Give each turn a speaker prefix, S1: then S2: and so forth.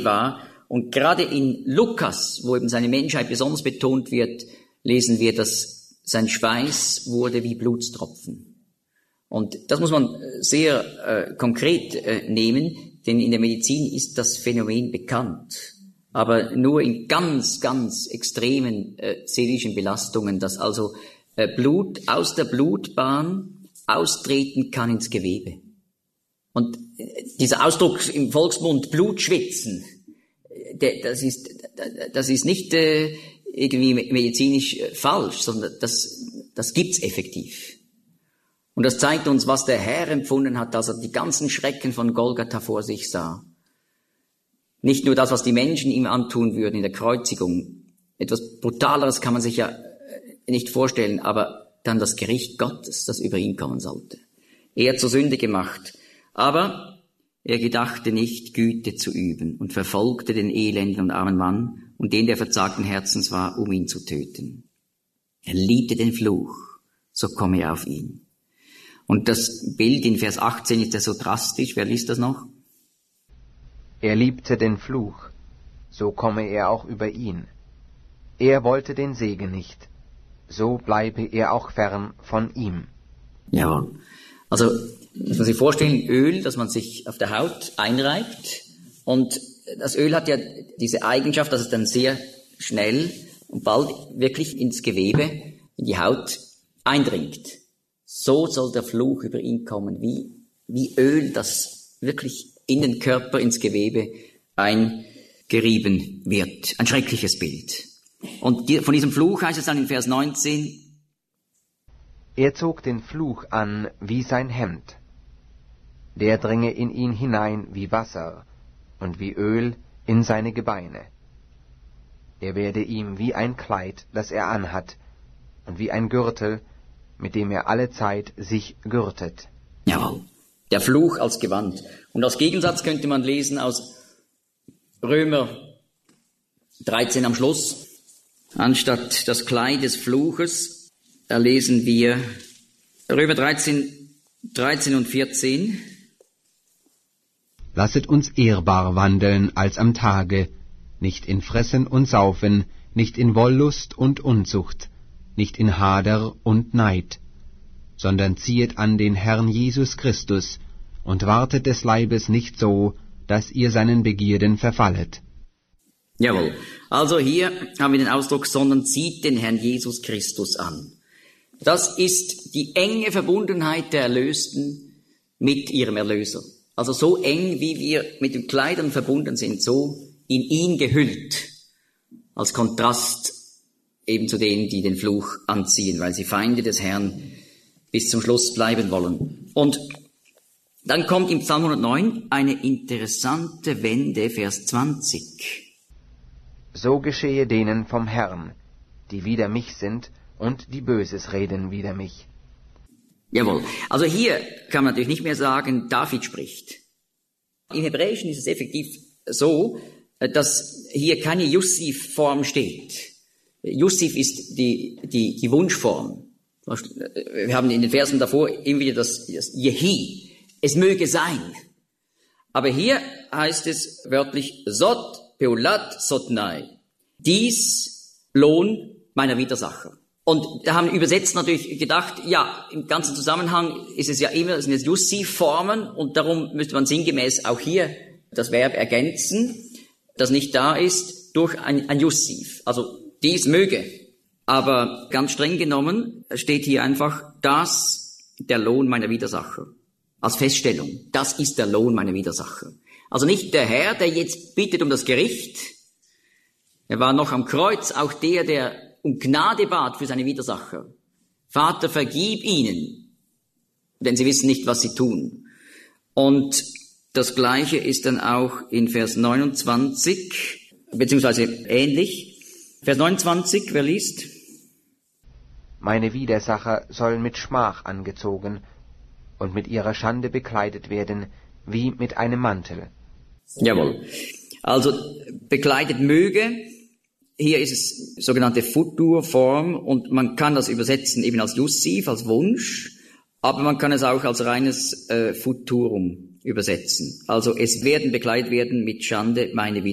S1: war. Und gerade in Lukas, wo eben seine Menschheit besonders betont wird, lesen wir, dass sein Schweiß wurde wie Blutstropfen. Und das muss man sehr konkret nehmen, denn in der Medizin ist das Phänomen bekannt. Aber nur in ganz, ganz extremen seelischen Belastungen, dass also Blut aus der Blutbahn austreten kann ins Gewebe. Und dieser Ausdruck im Volksmund Blutschwitzen, das ist nicht irgendwie medizinisch falsch, sondern das gibt's effektiv. Und das zeigt uns, was der Herr empfunden hat, als er die ganzen Schrecken von Golgatha vor sich sah. Nicht nur das, was die Menschen ihm antun würden in der Kreuzigung. Etwas Brutaleres kann man sich ja nicht vorstellen, aber dann das Gericht Gottes, das über ihn kommen sollte. Er zur Sünde gemacht. Aber er gedachte nicht, Güte zu üben und verfolgte den elenden und armen Mann und den, der verzagten Herzens war, um ihn zu töten. Er liebte den Fluch, so komme er auf ihn. Und das Bild in Vers 18 ist ja so drastisch. Wer liest das noch?
S2: Er liebte den Fluch, so komme er auch über ihn. Er wollte den Segen nicht, so bleibe er auch fern von ihm.
S1: Jawohl. Also, muss man sich vorstellen, Öl, das man sich auf der Haut einreibt. Und das Öl hat ja diese Eigenschaft, dass es dann sehr schnell und bald wirklich ins Gewebe, in die Haut eindringt. So soll der Fluch über ihn kommen, wie Öl, das wirklich in den Körper, ins Gewebe eingerieben wird. Ein schreckliches Bild. Und von diesem Fluch heißt es dann in Vers 19,
S2: er zog den Fluch an wie sein Hemd. Der dringe in ihn hinein wie Wasser und wie Öl in seine Gebeine. Er werde ihm wie ein Kleid, das er anhat, und wie ein Gürtel, mit dem er alle Zeit sich gürtet.
S1: Jawohl, der Fluch als Gewand. Und als Gegensatz könnte man lesen aus Römer 13 am Schluss, anstatt das Kleid des Fluches, da lesen wir Römer 13 und 14.
S3: Lasset uns ehrbar wandeln als am Tage, nicht in Fressen und Saufen, nicht in Wollust und Unzucht, nicht in Hader und Neid, sondern ziehet an den Herrn Jesus Christus und wartet des Leibes nicht so, dass ihr seinen Begierden verfallet.
S1: Jawohl. Also hier haben wir den Ausdruck, sondern zieht den Herrn Jesus Christus an. Das ist die enge Verbundenheit der Erlösten mit ihrem Erlöser. Also so eng, wie wir mit den Kleidern verbunden sind, so in ihn gehüllt. Als Kontrast eben zu denen, die den Fluch anziehen, weil sie Feinde des Herrn bis zum Schluss bleiben wollen. Und dann kommt im Psalm 109 eine interessante Wende, Vers 20.
S2: So geschehe denen vom Herrn, die wider mich sind und die Böses reden wider mich.
S1: Jawohl. Also hier kann man natürlich nicht mehr sagen, David spricht. Im Hebräischen ist es effektiv so, dass hier keine Jussiv-Form steht. Jussiv ist die Wunschform. Wir haben in den Versen davor immer wieder das Jehi. Es möge sein. Aber hier heißt es wörtlich Sot Peulat Sotnai. Dies Lohn meiner Widersacher. Und da haben Übersetzer natürlich gedacht, ja, im ganzen Zusammenhang ist es ja immer, sind es Jussiv-Formen und darum müsste man sinngemäß auch hier das Verb ergänzen, das nicht da ist, durch ein Jussiv. Also dies möge. Aber ganz streng genommen steht hier einfach, das der Lohn meiner Widersacher. Als Feststellung, das ist der Lohn meiner Widersacher. Also nicht der Herr, der jetzt bittet um das Gericht. Er war noch am Kreuz, auch der um Gnade bat für seine Widersacher. Vater, vergib ihnen, denn sie wissen nicht, was sie tun. Und das Gleiche ist dann auch in Vers 29, beziehungsweise ähnlich. Vers 29, wer liest?
S2: Meine Widersacher sollen mit Schmach angezogen und mit ihrer Schande bekleidet werden, wie mit einem Mantel.
S1: Jawohl. Also bekleidet möge. Hier ist es sogenannte Futurform und man kann das übersetzen eben als Jussiv, als Wunsch, aber man kann es auch als reines Futurum übersetzen. Also es werden bekleidet werden mit Schande meine